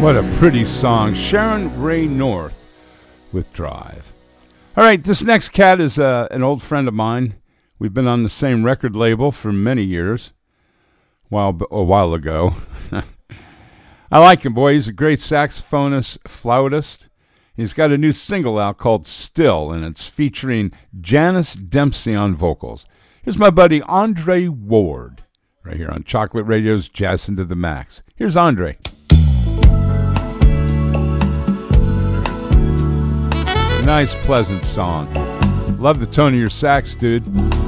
What a pretty song. Sharon Ray North with Drive. All right, this next cat is an old friend of mine. We've been on the same record label for many years. A while ago. I like him, boy. He's a great saxophonist, flautist. He's got a new single out called Still, and it's featuring Janice Dempsey on vocals. Here's my buddy Andre Ward, right here on Chocolate Radio's Jazzin' to the Max. Here's Andre. Nice, pleasant song. Love the tone of your sax, dude.